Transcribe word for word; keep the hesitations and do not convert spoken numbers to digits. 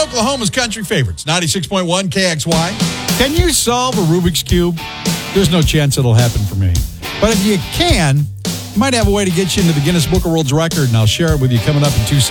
Oklahoma's country favorites, ninety-six point one K X Y. Can you solve a Rubik's Cube? There's no chance it'll happen for me. But if you can, you might have a way to get you into the Guinness Book of World Record, and I'll share it with you coming up in two